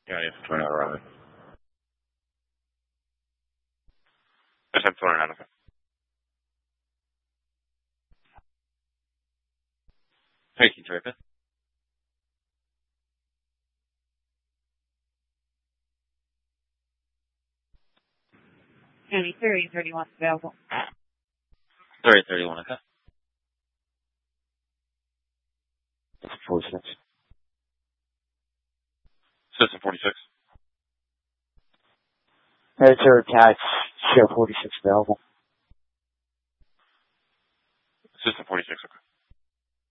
Yeah, it's 29 around. Just have 29, okay. Thank you, Jacob. County 3031 available. 3031, okay. 46. System 46. Military tax, share 46 available. System 46, okay.